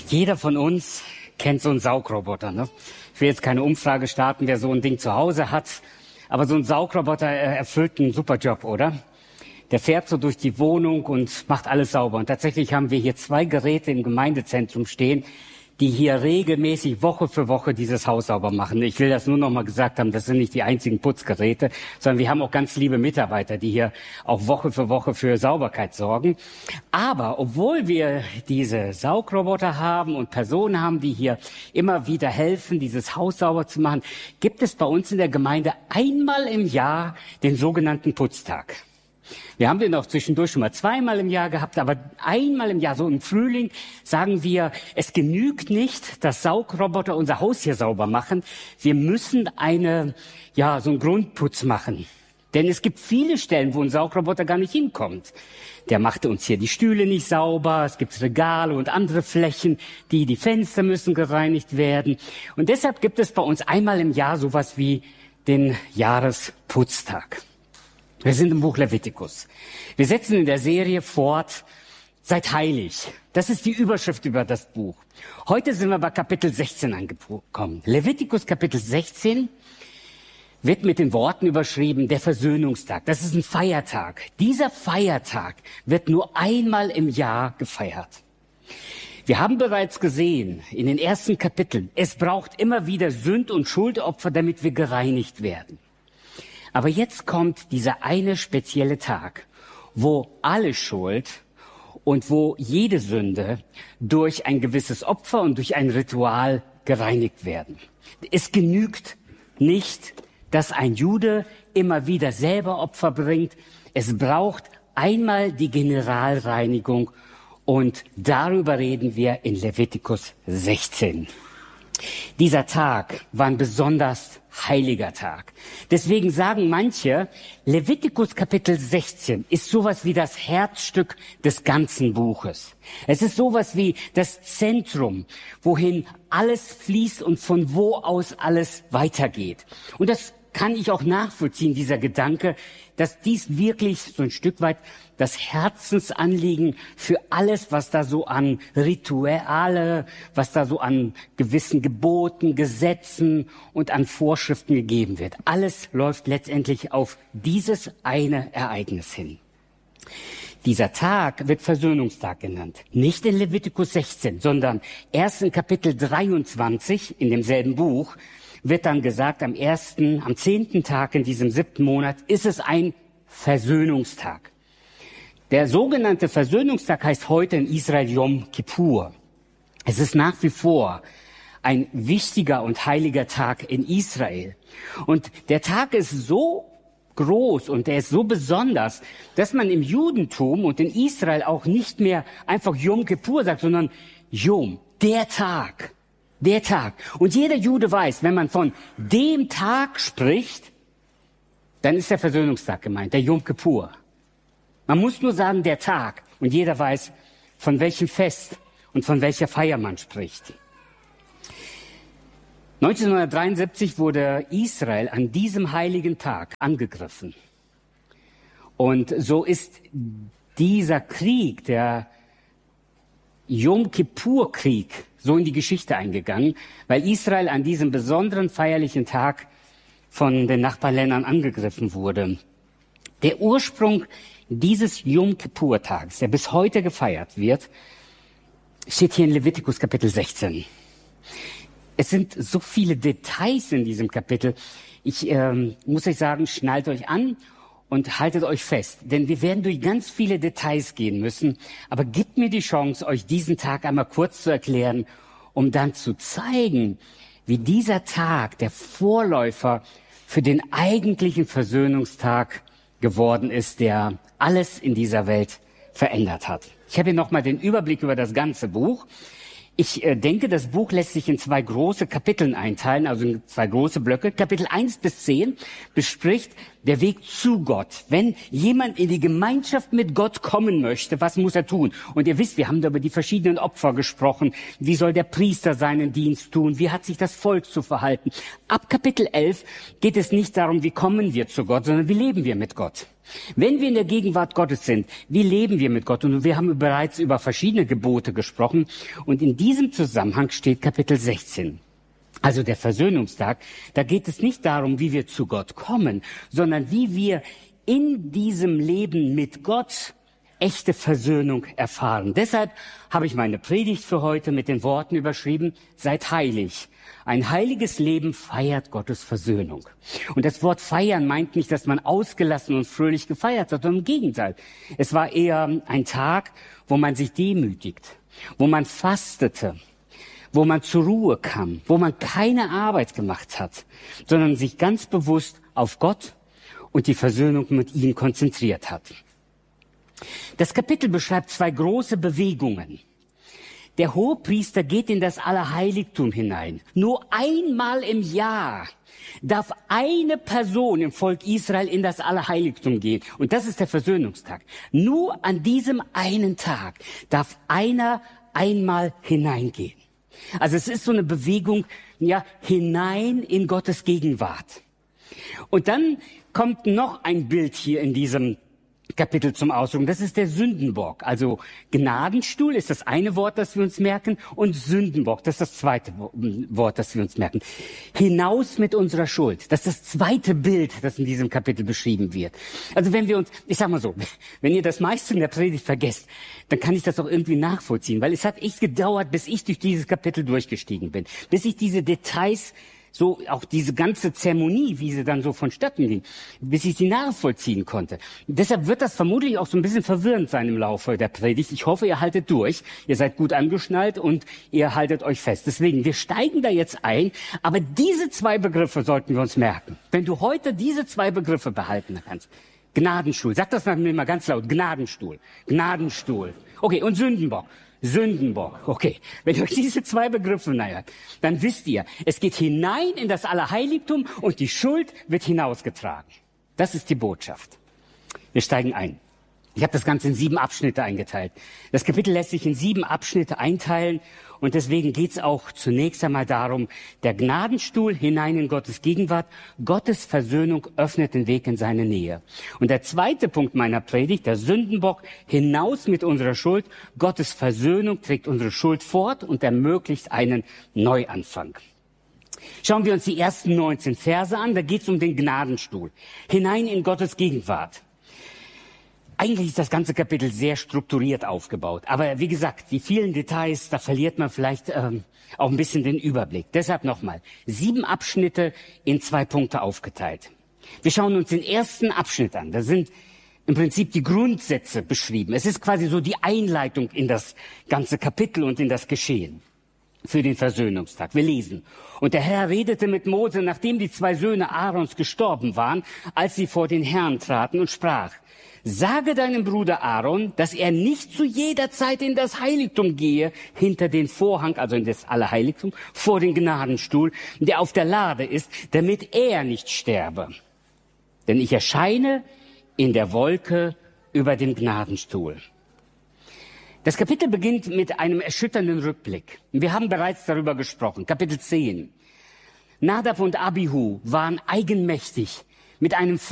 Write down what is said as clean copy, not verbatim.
Jeder von uns kennt so einen Saugroboter, ne? Ich will jetzt keine Umfrage starten, wer so ein Ding zu Hause hat, aber so ein Saugroboter erfüllt einen super Job, oder? Der fährt so durch die Wohnung und macht alles sauber. Und tatsächlich haben wir hier 2 Geräte im Gemeindezentrum stehen, die hier regelmäßig Woche für Woche dieses Haus sauber machen. Ich will das nur noch mal gesagt haben, das sind nicht die einzigen Putzgeräte, sondern wir haben auch ganz liebe Mitarbeiter, die hier auch Woche für Woche für Sauberkeit sorgen. Aber obwohl wir diese Saugroboter haben und Personen haben, die hier immer wieder helfen, dieses Haus sauber zu machen, gibt es bei uns in der Gemeinde einmal im Jahr den sogenannten Putztag. Wir haben den auch zwischendurch schon mal 2-mal im Jahr gehabt, aber einmal im Jahr, so im Frühling, sagen wir, es genügt nicht, dass Saugroboter unser Haus hier sauber machen. Wir müssen so einen Grundputz machen. Denn es gibt viele Stellen, wo ein Saugroboter gar nicht hinkommt. Der macht uns hier die Stühle nicht sauber, es gibt Regale und andere Flächen, die Fenster müssen gereinigt werden. Und deshalb gibt es bei uns einmal im Jahr sowas wie den Jahresputztag. Wir sind im Buch Levitikus. Wir setzen in der Serie fort, seid heilig. Das ist die Überschrift über das Buch. Heute sind wir bei Kapitel 16 angekommen. Levitikus Kapitel 16 wird mit den Worten überschrieben, der Versöhnungstag. Das ist ein Feiertag. Dieser Feiertag wird nur einmal im Jahr gefeiert. Wir haben bereits gesehen in den ersten Kapiteln, es braucht immer wieder Sünd- und Schuldopfer, damit wir gereinigt werden. Aber jetzt kommt dieser eine spezielle Tag, wo alle Schuld und wo jede Sünde durch ein gewisses Opfer und durch ein Ritual gereinigt werden. Es genügt nicht, dass ein Jude immer wieder selber Opfer bringt. Es braucht einmal die Generalreinigung und darüber reden wir in Levitikus 16. Dieser Tag war ein besonders heiliger Tag. Deswegen sagen manche, Levitikus Kapitel 16 ist sowas wie das Herzstück des ganzen Buches. Es ist sowas wie das Zentrum, wohin alles fließt und von wo aus alles weitergeht. Und das kann ich auch nachvollziehen, dieser Gedanke, dass dies wirklich so ein Stück weit das Herzensanliegen für alles, was da so an Rituale, was da so an gewissen Geboten, Gesetzen und an Vorschriften gegeben wird. Alles läuft letztendlich auf dieses eine Ereignis hin. Dieser Tag wird Versöhnungstag genannt. Nicht in Levitikus 16, sondern erst in Kapitel 23 in demselben Buch wird dann gesagt, am 10. Tag in diesem 7. Monat ist es ein Versöhnungstag. Der sogenannte Versöhnungstag heißt heute in Israel Yom Kippur. Es ist nach wie vor ein wichtiger und heiliger Tag in Israel. Und der Tag ist so groß und er ist so besonders, dass man im Judentum und in Israel auch nicht mehr einfach Yom Kippur sagt, sondern Yom, der Tag. Der Tag. Und jeder Jude weiß, wenn man von dem Tag spricht, dann ist der Versöhnungstag gemeint, der Yom Kippur. Man muss nur sagen, der Tag. Und jeder weiß, von welchem Fest und von welcher Feier man spricht. 1973 wurde Israel an diesem heiligen Tag angegriffen. Und so ist dieser Krieg, der Yom Kippur-Krieg, so in die Geschichte eingegangen, weil Israel an diesem besonderen feierlichen Tag von den Nachbarländern angegriffen wurde. Der Ursprung dieses Yom Kippur-Tags, der bis heute gefeiert wird, steht hier in Levitikus Kapitel 16. Es sind so viele Details in diesem Kapitel. Ich muss euch sagen, schnallt euch an und haltet euch fest, denn wir werden durch ganz viele Details gehen müssen. Aber gebt mir die Chance, euch diesen Tag einmal kurz zu erklären, um dann zu zeigen, wie dieser Tag der Vorläufer für den eigentlichen Versöhnungstag geworden ist, der alles in dieser Welt verändert hat. Ich habe hier nochmal den Überblick über das ganze Buch. Ich denke, das Buch lässt sich in 2 große Kapiteln einteilen, also in 2 große Blöcke. Kapitel 1 bis 10 bespricht der Weg zu Gott. Wenn jemand in die Gemeinschaft mit Gott kommen möchte, was muss er tun? Und ihr wisst, wir haben da über die verschiedenen Opfer gesprochen. Wie soll der Priester seinen Dienst tun? Wie hat sich das Volk zu verhalten? Ab Kapitel 11 geht es nicht darum, wie kommen wir zu Gott, sondern wie leben wir mit Gott. Wenn wir in der Gegenwart Gottes sind, wie leben wir mit Gott? Und wir haben bereits über verschiedene Gebote gesprochen. Und in diesem Zusammenhang steht Kapitel 16. Also der Versöhnungstag, da geht es nicht darum, wie wir zu Gott kommen, sondern wie wir in diesem Leben mit Gott echte Versöhnung erfahren. Deshalb habe ich meine Predigt für heute mit den Worten überschrieben, seid heilig. Ein heiliges Leben feiert Gottes Versöhnung. Und das Wort feiern meint nicht, dass man ausgelassen und fröhlich gefeiert hat, sondern im Gegenteil. Es war eher ein Tag, wo man sich demütigt, wo man fastete, wo man zur Ruhe kam, wo man keine Arbeit gemacht hat, sondern sich ganz bewusst auf Gott und die Versöhnung mit ihm konzentriert hat. Das Kapitel beschreibt zwei große Bewegungen. Der Hohepriester geht in das Allerheiligtum hinein. Nur einmal im Jahr darf eine Person im Volk Israel in das Allerheiligtum gehen. Und das ist der Versöhnungstag. Nur an diesem einen Tag darf einer einmal hineingehen. Also es ist so eine Bewegung, ja, hinein in Gottes Gegenwart. Und dann kommt noch ein Bild hier in diesem Kapitel zum Ausdruck. Das ist der Sündenbock. Also Gnadenstuhl ist das eine Wort, das wir uns merken, und Sündenbock, das ist das zweite Wort, das wir uns merken. Hinaus mit unserer Schuld. Das ist das zweite Bild, das in diesem Kapitel beschrieben wird. Also wenn wir uns, ich sag mal so, wenn ihr das meiste in der Predigt vergesst, dann kann ich das auch irgendwie nachvollziehen, weil es hat echt gedauert, bis ich durch dieses Kapitel durchgestiegen bin, bis ich diese Details, so auch diese ganze Zeremonie, wie sie dann so vonstatten ging, bis ich sie nachvollziehen konnte. Deshalb wird das vermutlich auch so ein bisschen verwirrend sein im Laufe der Predigt. Ich hoffe, ihr haltet durch, ihr seid gut angeschnallt und ihr haltet euch fest. Deswegen, wir steigen da jetzt ein, aber diese zwei Begriffe sollten wir uns merken. Wenn du heute diese zwei Begriffe behalten kannst, Gnadenstuhl, sag das mal ganz laut, Gnadenstuhl, Gnadenstuhl. Okay, und Sündenbock. Sündenbock, okay. Wenn ihr euch diese zwei Begriffe nähert, dann wisst ihr, es geht hinein in das Allerheiligtum und die Schuld wird hinausgetragen. Das ist die Botschaft. Wir steigen ein. Ich habe das Ganze in 7 Abschnitte eingeteilt. Das Kapitel lässt sich in 7 Abschnitte einteilen und deswegen geht's auch zunächst einmal darum, der Gnadenstuhl hinein in Gottes Gegenwart, Gottes Versöhnung öffnet den Weg in seine Nähe. Und der zweite Punkt meiner Predigt, der Sündenbock, hinaus mit unserer Schuld, Gottes Versöhnung trägt unsere Schuld fort und ermöglicht einen Neuanfang. Schauen wir uns die ersten 19 Verse an, da geht's um den Gnadenstuhl, hinein in Gottes Gegenwart. Eigentlich ist das ganze Kapitel sehr strukturiert aufgebaut. Aber wie gesagt, die vielen Details, da verliert man vielleicht auch ein bisschen den Überblick. Deshalb nochmal, 7 Abschnitte in 2 Punkte aufgeteilt. Wir schauen uns den ersten Abschnitt an. Da sind im Prinzip die Grundsätze beschrieben. Es ist quasi so die Einleitung in das ganze Kapitel und in das Geschehen für den Versöhnungstag. Wir lesen. Und der Herr redete mit Mose, nachdem die 2 Söhne Aarons gestorben waren, als sie vor den Herrn traten und sprach: Sage deinem Bruder Aaron, dass er nicht zu jeder Zeit in das Heiligtum gehe, hinter den Vorhang, also in das Allerheiligtum, vor den Gnadenstuhl, der auf der Lade ist, damit er nicht sterbe. Denn ich erscheine in der Wolke über dem Gnadenstuhl. Das Kapitel beginnt mit einem erschütternden Rückblick. Wir haben bereits darüber gesprochen. Kapitel 10. Nadab und Abihu waren eigenmächtig mit einem